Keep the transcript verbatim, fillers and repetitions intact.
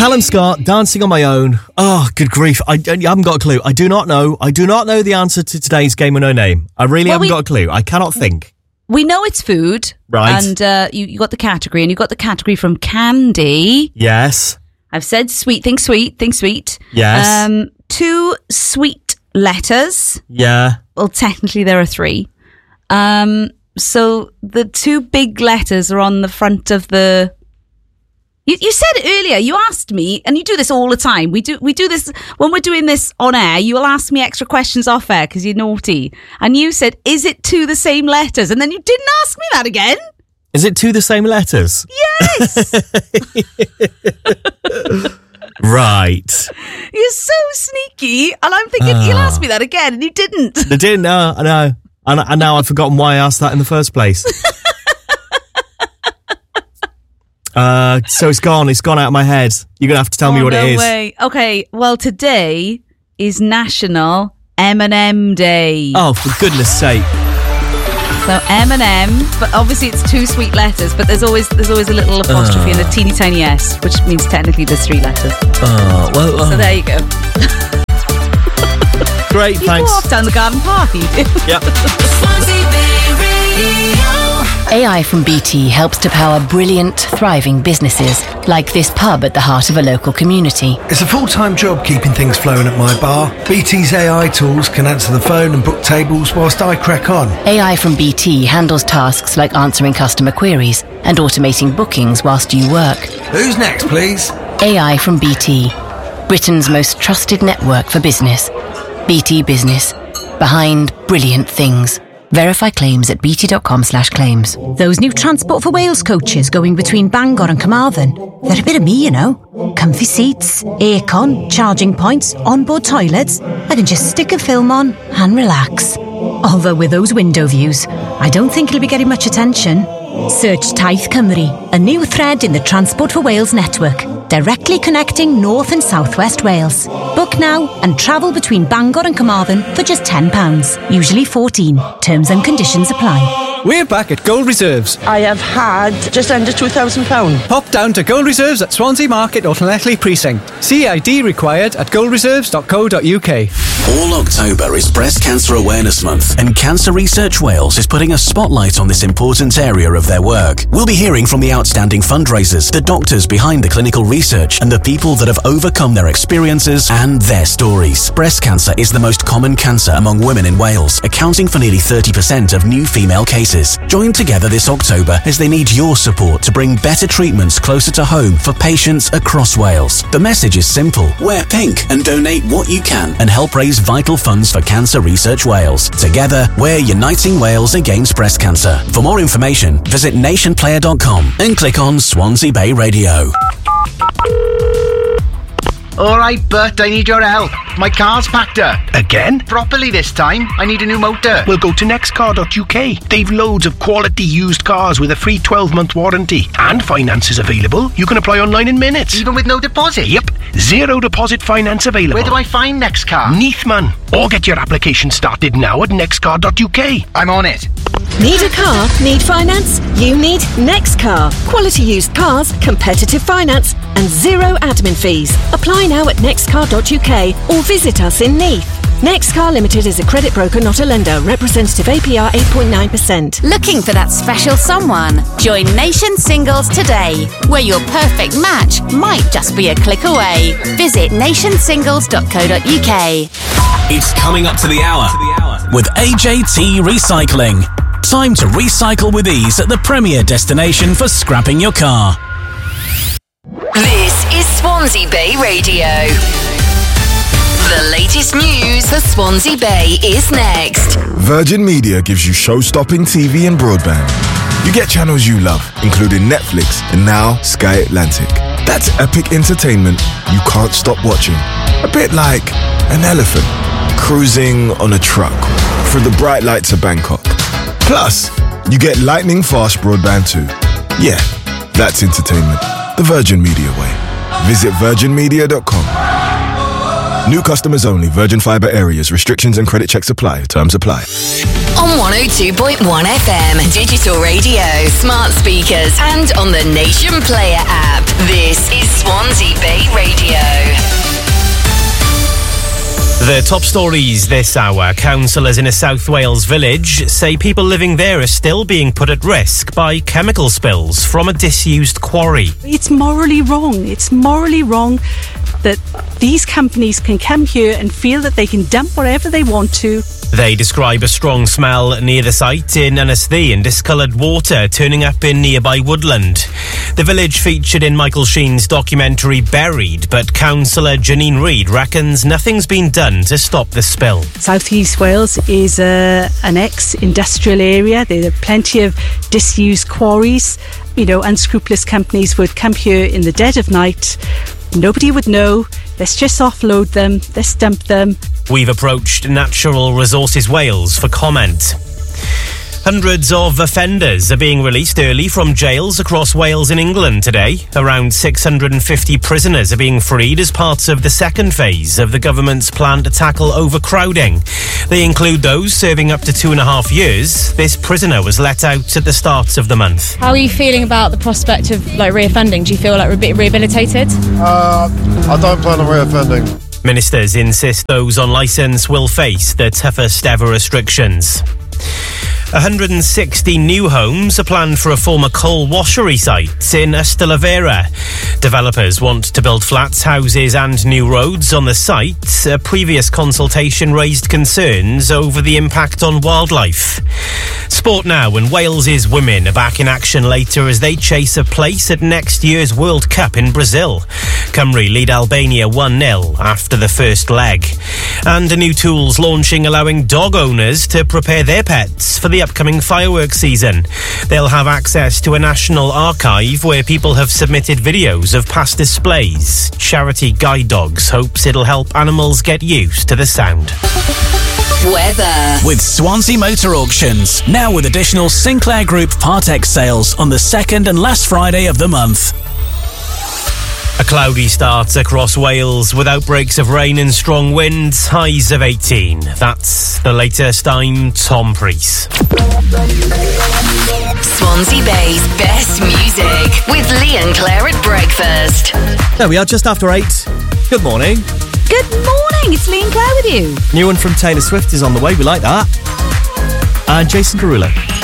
Callum Scott, Dancing on My Own. Oh, good grief. I, I haven't got a clue. I do not know. I do not know the answer to today's Game with No Name. I really well, haven't we, got a clue. I cannot think. We know it's food. Right. And uh, you, you got the category, and you got the category from Candy. Yes. I've said sweet, think sweet, think sweet. Yes. Um, two sweet letters. Yeah. Well, technically there are three. Um, so the two big letters are on the front of the... You, you said earlier, you asked me, and you do this all the time. We do we do this, when we're doing this on air, you will ask me extra questions off air because you're naughty. And you said, is it two the same letters? And then you didn't ask me that again. Is it two the same letters? Yes. Right. You're so sneaky. And I'm thinking, uh, you'll ask me that again, and you didn't. I didn't, no, I know. And, and now I've forgotten why I asked that in the first place. Uh, so it's gone. It's gone out of my head. You're going to have to tell oh, me what no it is. Way. Okay, well, today is National M and M Day. Oh, for goodness sake. So M and M, but obviously it's two sweet letters, but there's always there's always a little apostrophe uh. and a teeny tiny S, which means technically there's three letters. Oh, well. Uh. So there you go. Great, you thanks. You go off down the garden path, you do. Yep. A I from B T helps to power brilliant, thriving businesses, like this pub at the heart of a local community. It's a full-time job keeping things flowing at my bar. B T's A I tools can answer the phone and book tables whilst I crack on. A I from B T handles tasks like answering customer queries and automating bookings whilst you work. Who's next, please? A I from B T, Britain's most trusted network for business. B T Business, behind brilliant things. Verify claims at bt.com slash claims. Those new Transport for Wales coaches going between Bangor and Carmarthen. They're a bit of me, you know. Comfy seats, aircon, charging points, onboard toilets. I can just stick a film on and relax. Although with those window views, I don't think it'll be getting much attention. Search Taith Cymru, a new thread in the Transport for Wales network, directly connecting North and South West Wales. Book now and travel between Bangor and Carmarthen for just ten pounds, usually fourteen. Terms and conditions apply. We're back at Gold Reserves. I have had just under two thousand pounds. Pop down to Gold Reserves at Swansea Market or Llanelli Precinct. C I D required at gold reserves dot co dot uk. All October is Breast Cancer Awareness Month, and Cancer Research Wales is putting a spotlight on this important area of their work. We'll be hearing from the outstanding fundraisers, the doctors behind the clinical research, and the people that have overcome their experiences and their stories. Breast cancer is the most common cancer among women in Wales, accounting for nearly thirty percent of new female cases. Join together this October as they need your support to bring better treatments closer to home for patients across Wales. The message is simple. Wear pink and donate what you can and help raise vital funds for Cancer Research Wales. Together, we're uniting Wales against breast cancer. For more information, visit nation player dot com and click on Swansea Bay Radio. Alright, but I need your help. My car's packed up. Again? Properly this time. I need a new motor. We'll go to next car dot u k. They've loads of quality used cars with a free twelve month warranty. And finance is available. You can apply online in minutes. Even with no deposit? Yep. Zero deposit finance available. Where do I find Next Car? Neathman. Or get your application started now at next car dot u k. I'm on it. Need a car? Need finance? You need Next Car. Quality used cars, competitive finance, and zero admin fees. Apply now at next car dot u k or visit us in Neath. Next Car Limited is a credit broker, not a lender. Representative A P R eight point nine percent. Looking for that special someone? Join Nation Singles today, where your perfect match might just be a click away. Visit nation singles dot co dot u k. It's coming up to the hour with A J T Recycling. Time to recycle with ease at the premier destination for scrapping your car. This is Swansea Bay Radio. The latest news for Swansea Bay is next. Virgin Media gives you show-stopping T V and broadband. You get channels you love, including Netflix and now Sky Atlantic. That's epic entertainment you can't stop watching. A bit like an elephant cruising on a truck through the bright lights of Bangkok. Plus, you get lightning-fast broadband too. Yeah, that's entertainment. The Virgin Media way. Visit virgin media dot com. New customers only. Virgin Fibre areas. Restrictions and credit checks apply. Terms apply. On one oh two point one F M, digital radio, smart speakers, and on the Nation Player app. This is Swansea Bay Radio. The top stories this hour. Councillors in a South Wales village say people living there are still being put at risk by chemical spills from a disused quarry. It's morally wrong. It's morally wrong that these companies can come here and feel that they can dump wherever they want to. They describe a strong smell near the site in Ynysthea and discoloured water turning up in nearby woodland. The village featured in Michael Sheen's documentary Buried, but Councillor Janine Reid reckons nothing's been done to stop the spill. South East Wales is a, an ex-industrial area. There are plenty of disused quarries. You know, unscrupulous companies would come here in the dead of night. Nobody would know. Let's just offload them. Let's dump them. We've approached Natural Resources Wales for comment. Hundreds of offenders are being released early from jails across Wales and England today. Around six hundred fifty prisoners are being freed as part of the second phase of the government's plan to tackle overcrowding. They include those serving up to two and a half years. This prisoner was let out at the start of the month. How are you feeling about the prospect of like reoffending? Do you feel like re- rehabilitated? Uh, I don't plan on reoffending. Ministers insist those on licence will face the toughest ever restrictions. one hundred sixty new homes are planned for a former coal washery site in Ystalyfera. Developers want to build flats, houses and new roads on the site. A previous consultation raised concerns over the impact on wildlife. Sport now, and Wales's women are back in action later as they chase a place at next year's World Cup in Brazil. Cymru lead Albania one nil after the first leg. And a new tool's launching, allowing dog owners to prepare their pets for the upcoming fireworks season. They'll have access to a national archive where people have submitted videos of past displays. Charity Guide Dogs hopes it'll help animals get used to the sound. Weather. With Swansea Motor Auctions, now with additional Sinclair Group Part-X sales on the second and last Friday of the month. A cloudy start across Wales with outbreaks of rain and strong winds, highs of eighteen. That's the latest. I'm Tom Preece. Swansea Bay's best music with Lee and Claire at breakfast. There we are, just after eight. Good morning. Good morning, it's Lee and Claire with you. New one from Taylor Swift is on the way, we like that. And Jason Derulo.